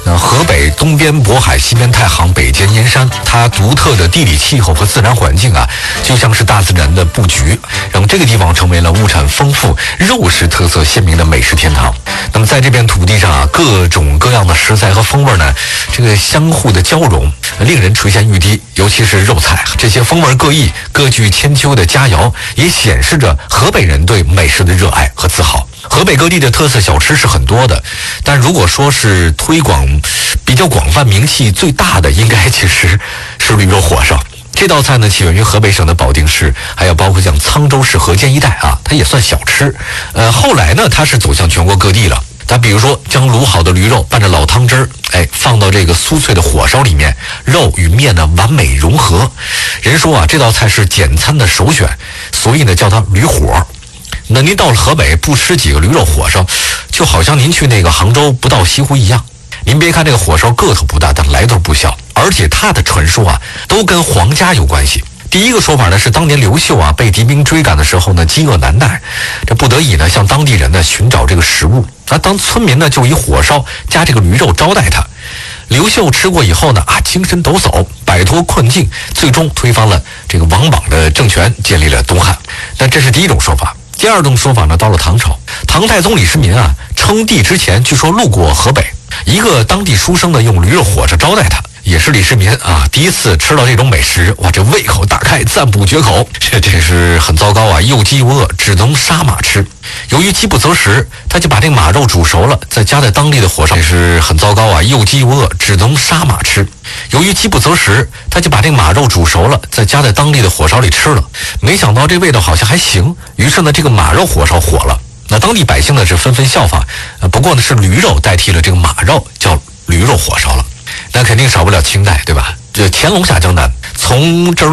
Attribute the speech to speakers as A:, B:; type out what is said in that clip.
A: 河北东边渤海，西边太行，北接燕山，它独特的地理气候和自然环境啊，就像是大自然的布局，让这个地方成为了物产丰富、肉食特色鲜明的美食天堂。那么在这片土地上啊，各种各样的食材和风味呢，这个相互的交融，令人垂涎欲滴。尤其是肉菜，这些风味各异、各具千秋的佳肴，也显示着河北人对美食的热爱和自豪。河北各地的特色小吃是很多的，但如果说是推广比较广泛、名气最大的，应该其实是驴肉火烧。这道菜呢，起源于河北省的保定市，还有包括像沧州市河间一带啊，它也算小吃。后来呢，它是走向全国各地了。咱比如说，将卤好的驴肉拌着老汤汁儿，放到这个酥脆的火烧里面，肉与面呢完美融合。人说啊，这道菜是简餐的首选，所以呢叫它驴火。那您到了河北不吃几个驴肉火烧，就好像您去那个杭州不到西湖一样。您别看这个火烧个头不大，但来头不小，而且它的传说啊，都跟皇家有关系。第一个说法呢是当年刘秀啊被敌兵追赶的时候呢，饥饿难耐，这不得已呢向当地人呢寻找这个食物，当村民呢就以火烧加这个驴肉招待他。刘秀吃过以后呢精神抖擞，摆脱困境，最终推翻了这个王莽的政权，建立了东汉。那这是第一种说法。第二种说法呢，到了唐朝，唐太宗李世民啊称帝之前，据说路过河北，一个当地书生呢用驴肉火烧招待他。也是李世民啊第一次吃到这种美食，哇，这胃口大开，赞不绝口。这是很糟糕啊，又饥又饿，只能杀马吃。由于饥不择食，他就把这个马肉煮熟了，再加在当地的火烧。这是很糟糕啊，又饥又饿，只能杀马吃。由于饥不择食，他就把这个马肉煮熟了，再加在当地的火烧里吃了。没想到这味道好像还行，于是呢，这个马肉火烧火了。那当地百姓呢是纷纷效仿，不过呢是驴肉代替了这个马肉，叫驴肉火烧了。那肯定少不了清代，对吧？这乾隆下江南，从这儿